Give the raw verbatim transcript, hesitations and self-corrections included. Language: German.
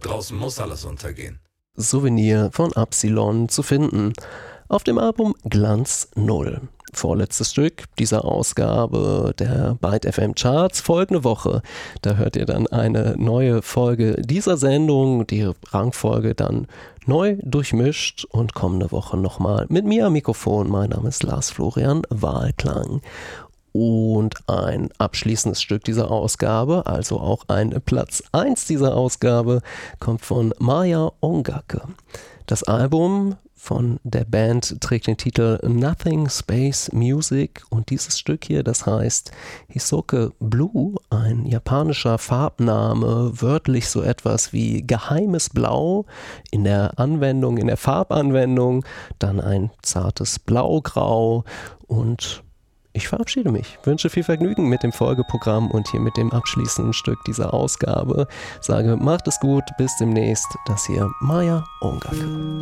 Draußen muss alles untergehen. Souvenir von Absilon zu finden auf dem Album Glanz Null. Vorletztes Stück dieser Ausgabe der Byte F M Charts. Folgende Woche, da hört ihr dann eine neue Folge dieser Sendung, die Rangfolge dann neu durchmischt und kommende Woche nochmal mit mir am Mikrofon. Mein Name ist Lars Florian Wahlklang. Und ein abschließendes Stück dieser Ausgabe, also auch ein Platz eins dieser Ausgabe, kommt von Maya Ongake. Das Album von der Band trägt den Titel Nothing Space Music und dieses Stück hier, das heißt Hisoke Blue, ein japanischer Farbname, wörtlich so etwas wie geheimes Blau in der Anwendung, in der Farbanwendung, dann ein zartes Blaugrau und ich verabschiede mich, wünsche viel Vergnügen mit dem Folgeprogramm und hier mit dem abschließenden Stück dieser Ausgabe. Sage, macht es gut, bis demnächst. Das hier Maya Ongake.